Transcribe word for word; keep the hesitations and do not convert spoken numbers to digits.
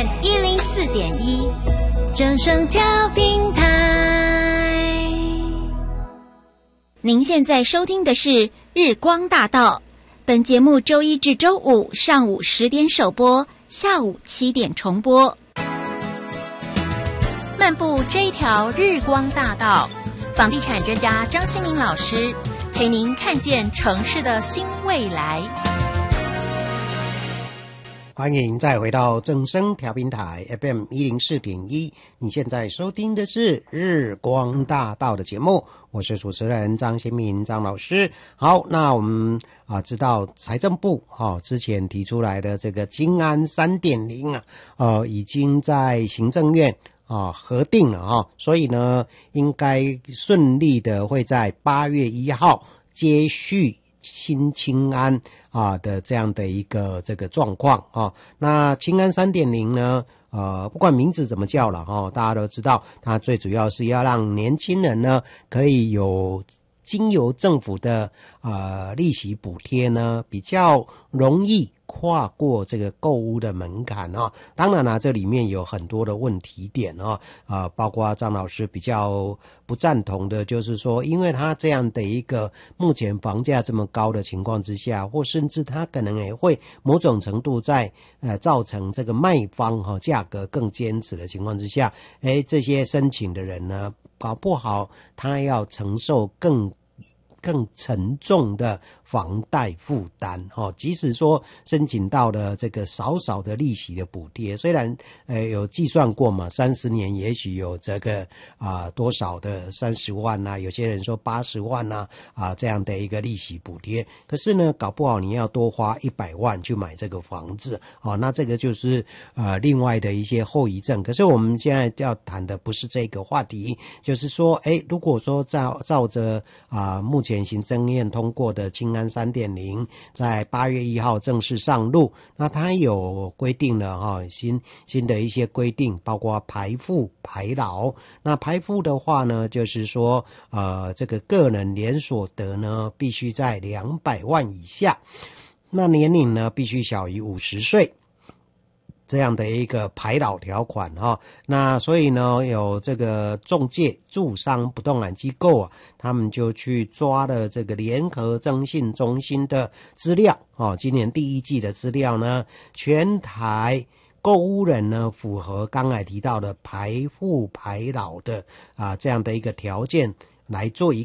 一零四点一，正声调频台。您现在收听的是日光大道，本节目周一至周五上午十点首播，下午七点重播。漫步这一条日光大道，房地产专家张新民老师陪您看见城市的新未来。 欢迎再回到正声调频台 F M 一零四点一，你现在收听的是日光大道的节目，我是主持人张新民张老师。好，那我们啊知道财政部哦之前提出来的这个金安 三点零 啊，呃已经在行政院啊核定了啊，所以呢应该顺利的会在八月一号接续新青安啊的这样的一个这个状况啊。那青安 三点零 呢，呃，不管名字怎么叫了哈，大家都知道，它最主要是要让年轻人呢可以有经由政府的呃利息补贴呢，比较容易跨过这个购物的门槛啊。当然啦，这里面有很多的问题点啊，呃，包括张老师比较不赞同的，就是说，因为他这样的一个目前房价这么高的情况之下，或甚至他可能也会某种程度在呃造成这个卖方哈、哦、价格更坚持的情况之下，哎，这些申请的人呢，搞不好他要承受更更沉重的房贷负担哦，即使说申请到了这个少少的利息的补贴，虽然呃有计算过嘛，三十年也许有这个啊、呃、多少的三十万呐、啊，有些人说八十万呐 啊, 啊这样的一个利息补贴，可是呢，搞不好你要多花一百万去买这个房子哦，那这个就是呃另外的一些后遗症。可是我们现在要谈的不是这个话题，就是说，哎，如果说照照着啊、呃、目前行政院通过的青安 三点零 在八月一号正式上路，那它有规定了哈、哦、新新的一些规定，包括排富排老。那排富的话呢，就是说呃这个个人年所得呢必须在两百万以下，那年龄呢必须小于五十岁。这样的一个排老条款哈、哦，那所以呢，有这个仲介、住商不动产机构啊，他们就去抓了这个联合征信中心的资料哦，今年第一季的资料呢，全台购屋人呢符合刚才提到的排富排老的啊这样的一个条件，来做一